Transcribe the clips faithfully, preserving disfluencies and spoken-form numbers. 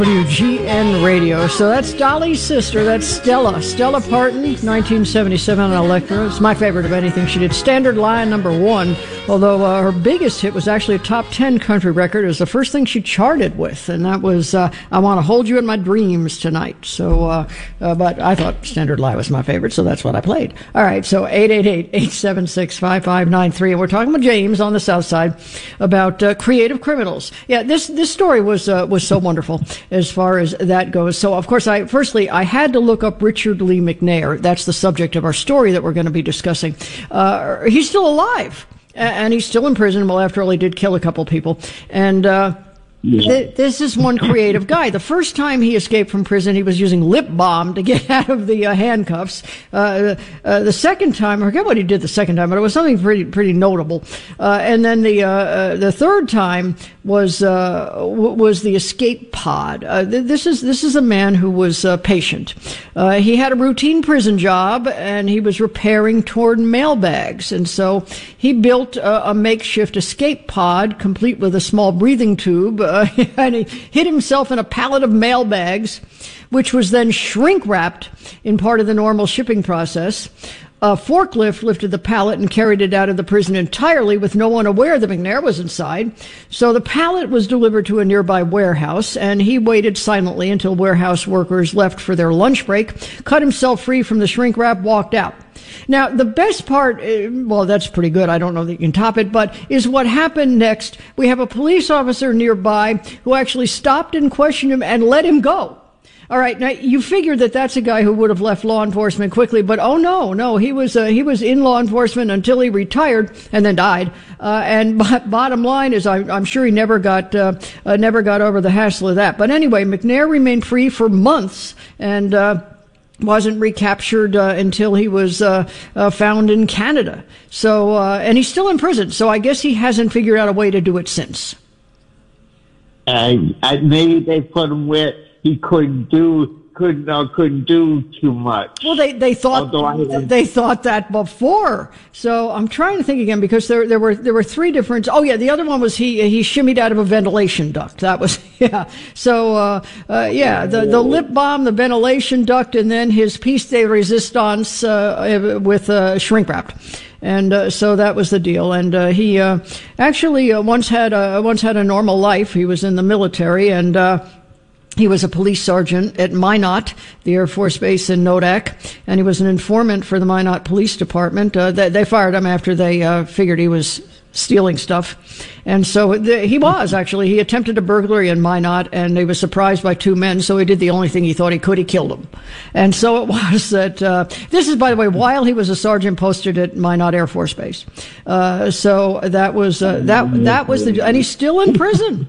W G N Radio. So that's Dolly's sister. That's Stella. Stella Parton, nineteen seventy-seven on Elektra. It's my favorite of anything she did. Standard Line, number one. Although uh, her biggest hit was actually a top ten country record. It was the first thing she charted with, and that was uh, I Want to Hold You in My Dreams Tonight. So, uh, uh, but I thought Standard Line was my favorite, so that's what I played. All right, so eight eight eight, eight seven six, five five nine three. And we're talking with James on the South Side about uh, creative criminals. Yeah, this this story was uh, was so wonderful as far as that goes. So, of course, I firstly, I had to look up Richard Lee McNair. That's the subject of our story that we're going to be discussing. Uh, he's still alive, and he's still in prison. Well, after all, he did kill a couple people. And uh, yeah. th- this is one creative guy. The first time he escaped from prison, he was using lip balm to get out of the uh, handcuffs. Uh, uh, the second time, I forget what he did the second time, but it was something pretty pretty notable. Uh, and then the uh, uh, the third time was uh, w- was the escape pod. Uh, th- this is this is a man who was uh, patient. Uh, he had a routine prison job, and he was repairing torn mailbags, and so he built a, a makeshift escape pod, complete with a small breathing tube, uh, and he hid himself in a pallet of mailbags, which was then shrink wrapped in part of the normal shipping process. A forklift lifted the pallet and carried it out of the prison entirely with no one aware that McNair was inside. So the pallet was delivered to a nearby warehouse, and he waited silently until warehouse workers left for their lunch break, cut himself free from the shrink wrap, walked out. Now, the best part, well, that's pretty good. I don't know that you can top it, but is what happened next. We have a police officer nearby who actually stopped and questioned him and let him go. All right, now you figure that that's a guy who would have left law enforcement quickly, but oh no, no, he was uh, he was in law enforcement until he retired and then died. Uh, and b- bottom line is, I, I'm sure he never got uh, uh, never got over the hassle of that. But anyway, McNair remained free for months and uh, wasn't recaptured uh, until he was uh, uh, found in Canada. So uh, and he's still in prison. So I guess he hasn't figured out a way to do it since. And, and maybe they put him where he couldn't do couldn't uh, couldn't do too much. Well, they they thought I, they thought that before. So I'm trying to think again because there there were there were three different. Oh yeah, the other one was he he shimmied out of a ventilation duct. That was yeah. So uh, uh, yeah, the the lip balm, the ventilation duct, and then his piece de resistance uh, with uh, shrink wrapped. And uh, so that was the deal. And uh, he uh, actually uh, once had a once had a normal life. He was in the military and. Uh, He was a police sergeant at Minot, the Air Force Base in Nodak, and he was an informant for the Minot Police Department. Uh, they, they fired him after they uh, figured he was stealing stuff. And so the, he was, actually. He attempted a burglary in Minot, and they were surprised by two men, so he did the only thing he thought he could. He killed them. And so it was that, uh, this is, by the way, while he was a sergeant posted at Minot Air Force Base. Uh, so that was, uh, that, that was the, and he's still in prison.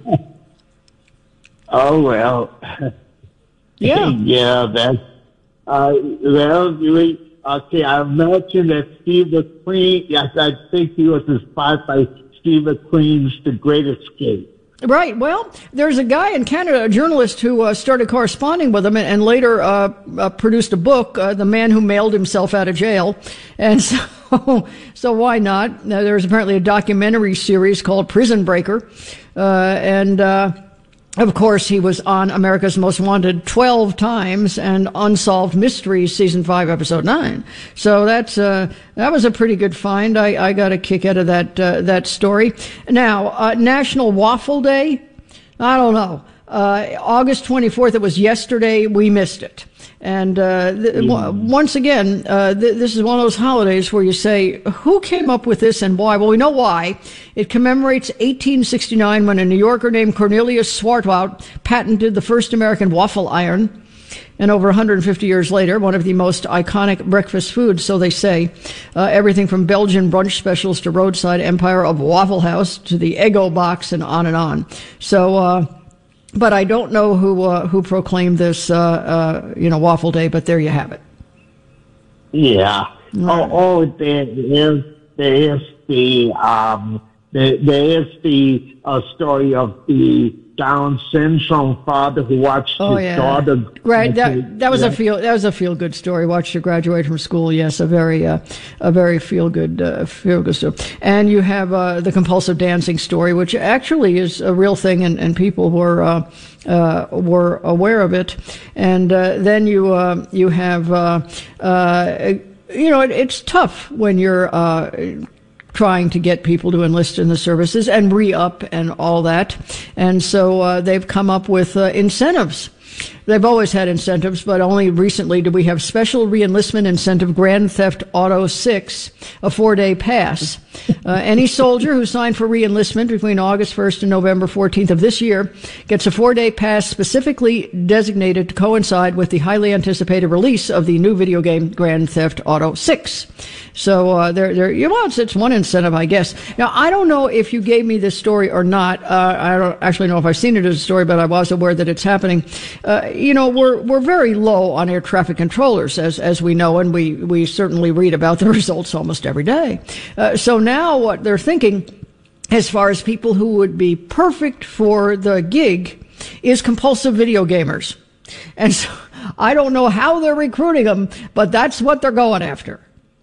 Oh, well. Yeah. yeah, that's, uh, well, really, okay, I mentioned that Steve McQueen, yes, I think he was inspired by Steve McQueen's The Great Escape. Right. Well, there's a guy in Canada, a journalist, who uh, started corresponding with him and, and later uh, uh, produced a book, uh, The Man Who Mailed Himself Out of Jail. And so, so why not? Now, there's apparently a documentary series called Prison Breaker. Uh, and, uh, Of course, he was on America's Most Wanted twelve times and Unsolved Mysteries Season five, Episode nine. So that's, uh, that was a pretty good find. I, I got a kick out of that, uh, that story. Now, uh, National Waffle Day. I don't know. Uh, August twenty-fourth, it was yesterday. We missed it. And uh, th- mm. once again, uh, th- this is one of those holidays where you say, who came up with this and why? Well, we know why. It commemorates eighteen sixty-nine when a New Yorker named Cornelius Swartwout patented the first American waffle iron. And over one hundred fifty years later, one of the most iconic breakfast foods, so they say, uh, everything from Belgian brunch specials to roadside empire of Waffle House to the Eggo box and on and on. So, uh, But I don't know who uh, who proclaimed this, uh, uh, you know, Waffle Day. But there you have it. Yeah. Right. Oh, oh, there is there is the um there, there is the uh, story of the Down syndrome father who watched oh, his yeah. daughter. Right, that that was yeah. a feel that was a feel good story. Watched her graduate from school. Yes, a very uh, a very feel good uh, feel good story. And you have uh, the compulsive dancing story, which actually is a real thing, and, and people were uh, uh, were aware of it. And uh, then you uh, you have uh, uh, you know it, it's tough when you're. Uh, trying to get people to enlist in the services and re-up and all that. And so uh, they've come up with uh, incentives. They've always had incentives, but only recently do we have special reenlistment incentive Grand Theft Auto six, a four-day pass. Uh, any soldier who signed for reenlistment between August first and November fourteenth of this year gets a four-day pass specifically designated to coincide with the highly anticipated release of the new video game Grand Theft Auto six. So uh, there, there. Well, it's, it's one incentive, I guess. Now, I don't know if you gave me this story or not. Uh, I don't actually know if I've seen it as a story, but I was aware that it's happening. Uh, you know, we're we're very low on air traffic controllers, as as we know, and we we certainly read about the results almost every day. Uh, so now, what they're thinking, as far as people who would be perfect for the gig, is compulsive video gamers, and so I don't know how they're recruiting them, but that's what they're going after.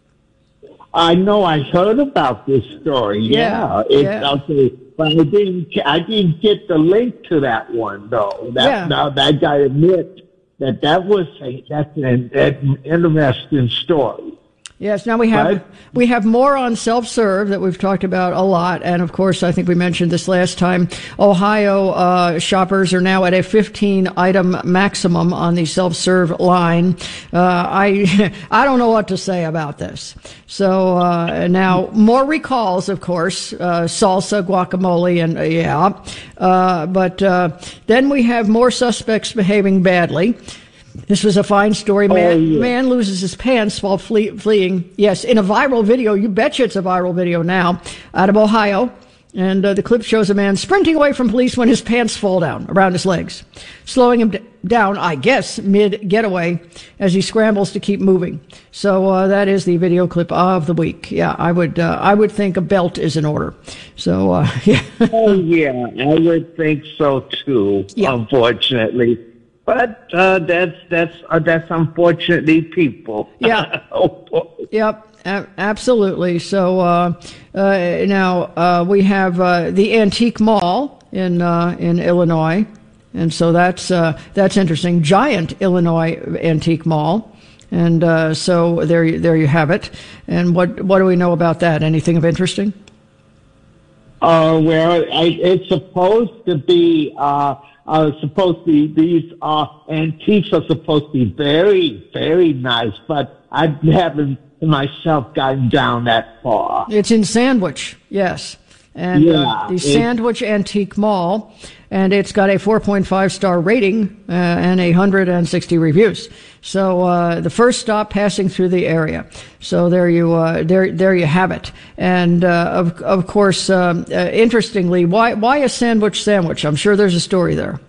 I know. I heard about this story. Yeah, yeah. It's, yeah. Okay, but I didn't. I didn't get the link to that one though. That, yeah. Now that I admit that that was a that's an, an interesting story. Yes, now we have right? we have more on self-serve that we've talked about a lot, and of course, I think we mentioned this last time. Ohio uh, shoppers are now at a fifteen item maximum on the self-serve line. Uh, I I don't know what to say about this. So uh, now more recalls, of course, uh, salsa, guacamole, and uh, yeah, uh, but uh, then we have more suspects behaving badly. This was a fine story. Man, oh, yeah. man loses his pants while flee, fleeing. Yes, in a viral video. You betcha it's a viral video now out of Ohio. And uh, the clip shows a man sprinting away from police when his pants fall down around his legs, slowing him d- down, I guess, mid-getaway as he scrambles to keep moving. So uh, that is the video clip of the week. Yeah, I would uh, I would think a belt is in order. So, uh, yeah. Oh, yeah, I would think so, too, yeah. Unfortunately. But uh, that's that's uh, that's unfortunately people. Yeah. oh, yep. A- absolutely. So uh, uh, now uh, we have uh, the Antique Mall in uh, in Illinois, and so that's uh, that's interesting. Giant Illinois Antique Mall, and uh, so there you, there you have it. And what what do we know about that? Anything of interesting? Uh, well, I, it's supposed to be. Uh, Uh, supposed to be, these uh, antiques are supposed to be very, very nice, but I haven't myself gotten down that far. It's in Sandwich, yes. And yeah, uh, the Sandwich Antique Mall, and it's got a four point five star rating uh, and one hundred sixty reviews. So uh, the first stop passing through the area. So there you uh, there there you have it. And uh, of of course, um, uh, interestingly, why why a sandwich sandwich? I'm sure there's a story there.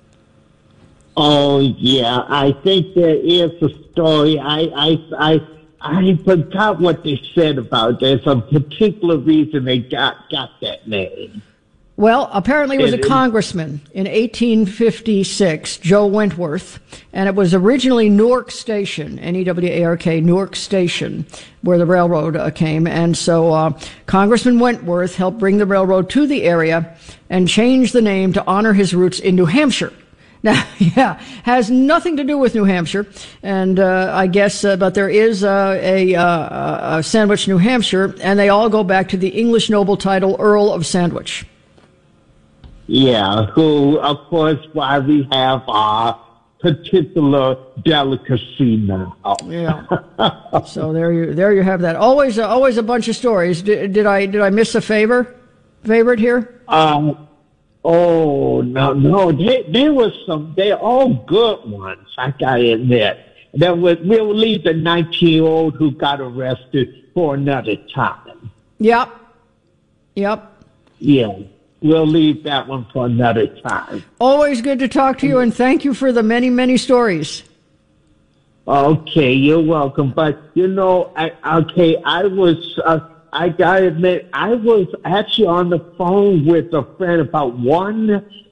Oh yeah, I think there is a story. I I I. I forgot what they said about it. There's a particular reason they got, got that name. Well, apparently it was a congressman in eighteen fifty-six, Joe Wentworth, and it was originally Newark Station, N E W A R K, Newark Station, where the railroad uh, came. And so uh, Congressman Wentworth helped bring the railroad to the area and change the name to honor his roots in New Hampshire. Now, yeah, has nothing to do with New Hampshire, and uh, I guess, uh, but there is uh, a, uh, a Sandwich, New Hampshire, and they all go back to the English noble title Earl of Sandwich. Yeah, who, of course, why we have our particular delicacy now. Yeah. So there you there you have that. Always uh, always a bunch of stories. Did, did I did I miss a favor favorite here? Um. Oh, no, no, there, there was some, they're all good ones, I gotta admit. There was, we'll leave the nineteen-year-old who got arrested for another time. Yep. Yep. Yeah, we'll leave that one for another time. Always good to talk to you, and thank you for the many, many stories. Okay, you're welcome. But, you know, I, okay, I was, uh, I gotta admit, I was actually on the phone with a friend about one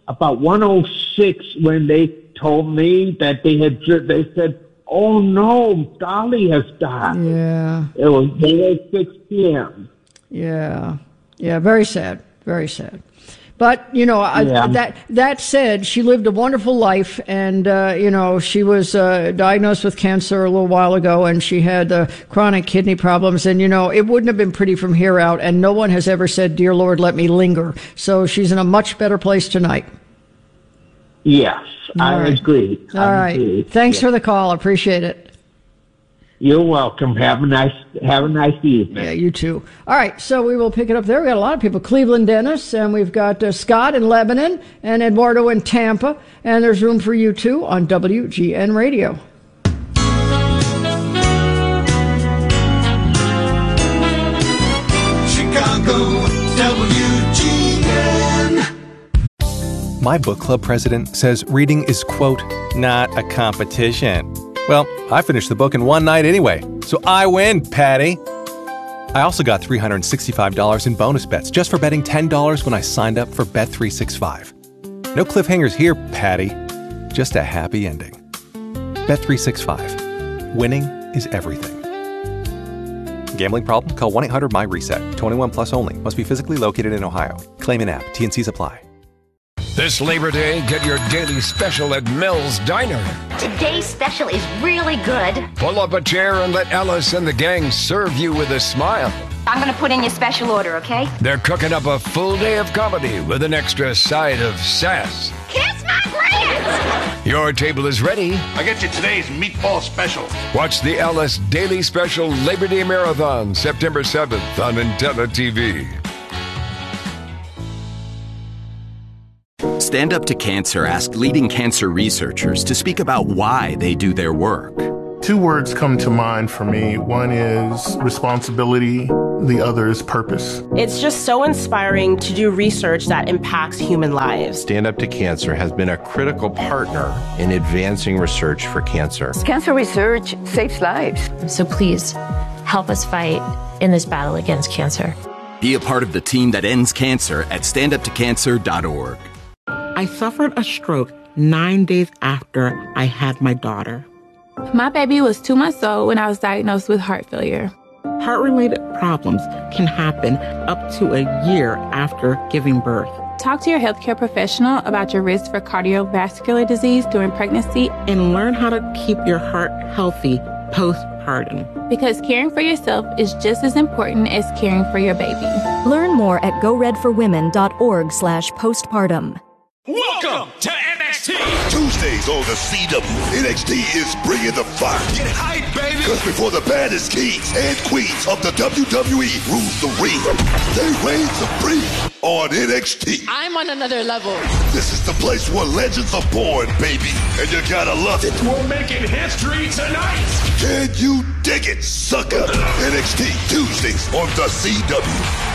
about one oh six when they told me that they had, they said, oh no, Dolly has died. Yeah. It was six p.m. Yeah. Yeah, very sad. Very sad. But, you know, I, yeah. that that said, she lived a wonderful life, and, uh, you know, she was uh, diagnosed with cancer a little while ago, and she had uh, chronic kidney problems, and, you know, it wouldn't have been pretty from here out, and no one has ever said, dear Lord, let me linger. So she's in a much better place tonight. Yes, All I right. agree. All I right. agree. Thanks yeah. for the call. Appreciate it. You're welcome. Have a nice, have a nice evening. Yeah, you too. All right, so we will pick it up there. We got a lot of people. Cleveland, Dennis, and we've got uh, Scott in Lebanon, and Eduardo in Tampa, and there's room for you too on W G N Radio. Chicago, W G N. My book club president says reading is, quote, not a competition. Well, I finished the book in one night anyway, so I win, Patty. I also got three hundred sixty-five dollars in bonus bets just for betting ten dollars when I signed up for Bet three sixty-five. No cliffhangers here, Patty. Just a happy ending. Bet three sixty-five. Winning is everything. Gambling problem? Call one eight hundred my reset. twenty-one plus only. Must be physically located in Ohio. Claim in app. T N Cs apply. This Labor Day, get your daily special at Mel's Diner. Today's special is really good. Pull up a chair and let Ellis and the gang serve you with a smile. I'm going to put in your special order, okay? They're cooking up a full day of comedy with an extra side of sass. Kiss my grits! Your table is ready. I get you today's meatball special. Watch the Ellis Daily Special Labor Day Marathon, September seventh on Intella T V. Stand Up to Cancer asked leading cancer researchers to speak about why they do their work. Two words come to mind for me. One is responsibility, the other is purpose. It's just so inspiring to do research that impacts human lives. Stand Up to Cancer has been a critical partner in advancing research for cancer. Cancer research saves lives. So please, help us fight in this battle against cancer. Be a part of the team that ends cancer at stand up to cancer dot org. I suffered a stroke nine days after I had my daughter. My baby was two months old when I was diagnosed with heart failure. Heart-related problems can happen up to a year after giving birth. Talk to your healthcare professional about your risk for cardiovascular disease during pregnancy and learn how to keep your heart healthy postpartum. Because caring for yourself is just as important as caring for your baby. Learn more at go red for women dot org slash postpartum. Welcome to N X T. Tuesdays on the C W, N X T is bringing the fire. Get hype, baby. Because before the baddest kings and queens of the W W E rule the ring, they reign supreme on N X T. I'm on another level. This is the place where legends are born, baby. And you gotta love it. We're making history tonight. Can you dig it, sucker? N X T Tuesdays on the C W.